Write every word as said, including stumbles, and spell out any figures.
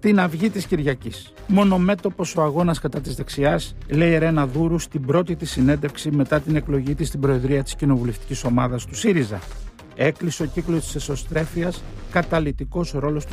την αυγή της Κυριακής. Μονομέτωπος ο αγώνας κατά της δεξιάς, λέει η Ρένα Δούρου στην πρώτη της συνέντευξη μετά την εκλογή της στην προεδρία της κοινοβουλευτικής ομάδας του ΣΥΡΙΖΑ. Έκλεισε ο κύκλος της εσωστρέφειας, καταλυτικός ρόλος του